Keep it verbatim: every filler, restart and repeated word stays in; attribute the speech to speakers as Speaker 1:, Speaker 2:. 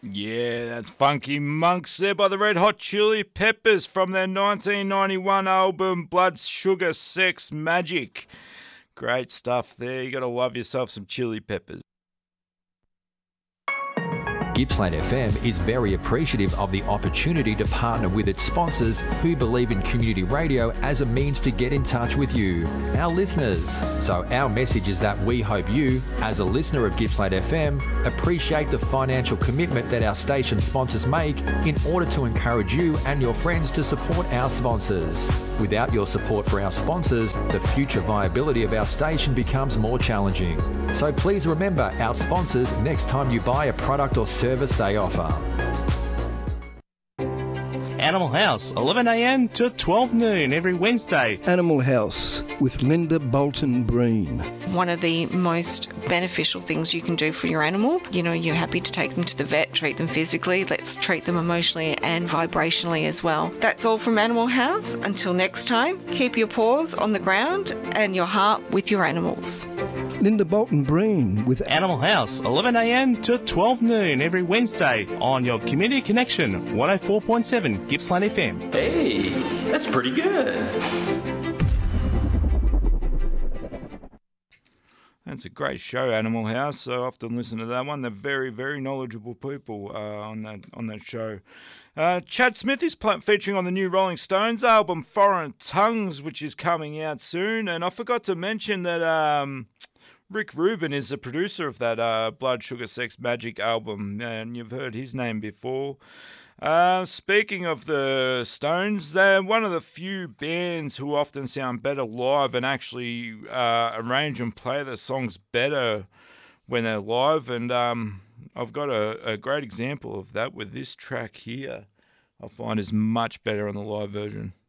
Speaker 1: Yeah, that's Funky Monks there by the Red Hot Chili Peppers from their nineteen ninety-one album Blood Sugar Sex Magic. Great stuff there. You got to love yourself some Chili Peppers.
Speaker 2: Gippsland F M is very appreciative of the opportunity to partner with its sponsors who believe in community radio as a means to get in touch with you, our listeners. So our message is that we hope you, as a listener of Gippsland F M, appreciate the financial commitment that our station sponsors make in order to encourage you and your friends to support our sponsors. Without your support for our sponsors, the future viability of our station becomes more challenging. So please remember our sponsors next time you buy a product or service they offer.
Speaker 3: Animal House, eleven a m to twelve noon every Wednesday.
Speaker 4: Animal House with Linda Bolton Breen.
Speaker 5: One of the most beneficial things you can do for your animal, you know, you're happy to take them to the vet, treat them physically, let's treat them emotionally and vibrationally as well. That's all from Animal House. Until next time, keep your paws on the ground and your heart with your animals.
Speaker 4: Linda Bolton Breen with
Speaker 3: Animal House, eleven a m to twelve noon every Wednesday on your Community Connection, one oh four point seven Gippsland F M.
Speaker 6: Hey, that's pretty good.
Speaker 1: That's a great show, Animal House. I often listen to that one. They're very, very knowledgeable people uh, on that on that show. Uh, Chad Smith is pl- featuring on the new Rolling Stones album, Foreign Tongues, which is coming out soon. And I forgot to mention that um, Rick Rubin is the producer of that uh, Blood Sugar Sex Magic album, and you've heard his name before. Uh, speaking of the Stones, they're one of the few bands who often sound better live and actually uh, arrange and play the songs better when they're live. And um, I've got a, a great example of that with this track here. I find is much better on the live version.